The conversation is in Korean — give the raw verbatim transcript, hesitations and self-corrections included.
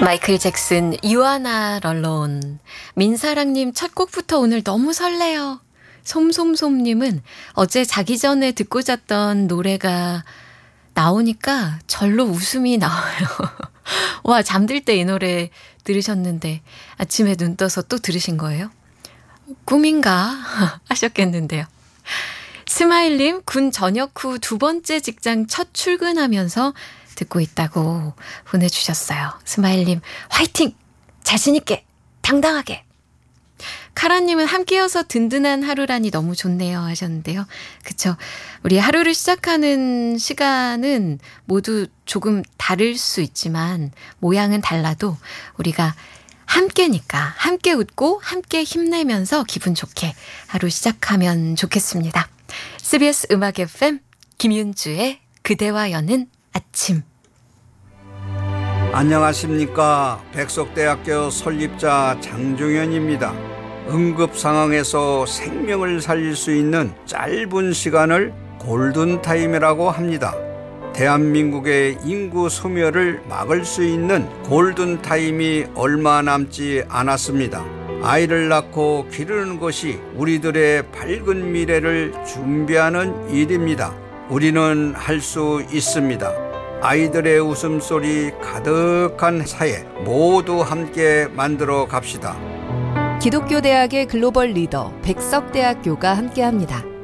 마이클 잭슨 You Are Not Alone. 민사랑님 첫 곡부터 오늘 너무 설레요. 솜솜솜님은 어제 자기 전에 듣고 잤던 노래가 나오니까 절로 웃음이 나와요. 와, 잠들 때 이 노래 들으셨는데 아침에 눈 떠서 또 들으신 거예요? 꿈인가 하셨겠는데요. 스마일님, 군 전역 후 두 번째 직장 첫 출근하면서 듣고 있다고 보내주셨어요. 스마일님, 화이팅! 자신있게! 당당하게! 카라님은 함께여서 든든한 하루라니 너무 좋네요 하셨는데요. 그쵸? 우리 하루를 시작하는 시간은 모두 조금 다를 수 있지만 모양은 달라도 우리가 함께니까 함께 웃고 함께 힘내면서 기분 좋게 하루 시작하면 좋겠습니다. 씨비에스 음악 에프엠 김윤주의 그대와 여는 아침. 안녕하십니까. 백석대학교 설립자 장종현입니다. 응급 상황에서 생명을 살릴 수 있는 짧은 시간을 골든타임이라고 합니다. 대한민국의 인구 소멸을 막을 수 있는 골든타임이 얼마 남지 않았습니다. 아이를 낳고 기르는 것이 우리들의 밝은 미래를 준비하는 일입니다. 우리는 할 수 있습니다. 아이들의 웃음소리 가득한 사회 모두 함께 만들어 갑시다. 기독교 대학의 글로벌 리더 백석대학교가 함께합니다.